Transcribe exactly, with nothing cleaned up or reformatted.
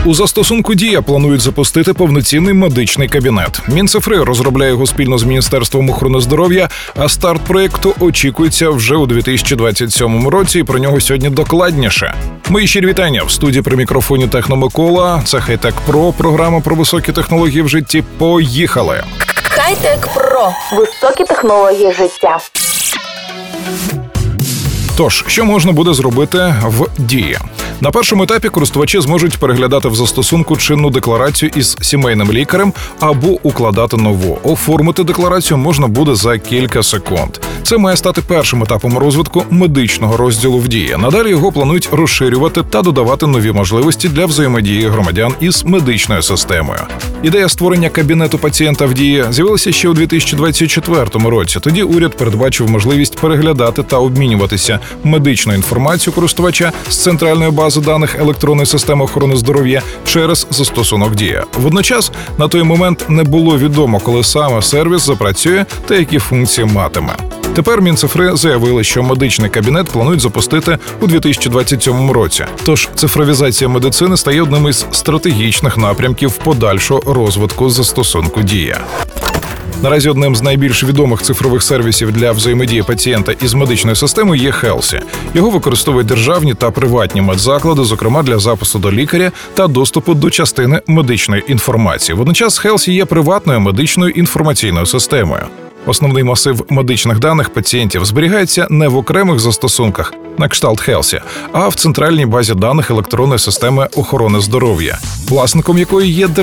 У застосунку «Дія» планують запустити повноцінний медичний кабінет. Мінцифри розробляє його спільно з Міністерством охорони здоров'я, а старт проєкту очікується вже у дві тисячі двадцять сьомому році, і про нього сьогодні докладніше. Мої щирі вітання. В студії при мікрофоні Техно Микола. Це Хай-Тек Про, програма про високі технології в житті. Поїхали! Хай-Тек Про. Високі технології життя. Тож, що можна буде зробити в «Дії»? На першому етапі користувачі зможуть переглядати в застосунку чинну декларацію із сімейним лікарем або укладати нову. Оформити декларацію можна буде за кілька секунд. Це має стати першим етапом розвитку медичного розділу в «Дії». Надалі його планують розширювати та додавати нові можливості для взаємодії громадян із медичною системою. Ідея створення кабінету пацієнта в «Дії» з'явилася ще у дві тисячі двадцять четвертому році. Тоді уряд передбачив можливість переглядати та обмінюватися медичною інформацією користувача з центральної бази даних електронної системи охорони здоров'я через застосунок «Дія». Водночас, на той момент не було відомо, коли саме сервіс запрацює та які функції матиме. Тепер Мінцифри заявили, що медичний кабінет планують запустити у дві тисячі двадцять сьомому році. Тож цифровізація медицини стає одним із стратегічних напрямків подальшого розвитку застосунку «Дія». Наразі одним з найбільш відомих цифрових сервісів для взаємодії пацієнта із медичною системою є Хелсі. Його використовують державні та приватні медзаклади, зокрема для запису до лікаря та доступу до частини медичної інформації. Водночас Хелсі є приватною медичною інформаційною системою. Основний масив медичних даних пацієнтів зберігається не в окремих застосунках, на кшталт Хелсі, а в центральній базі даних електронної системи охорони здоров'я, власником якої є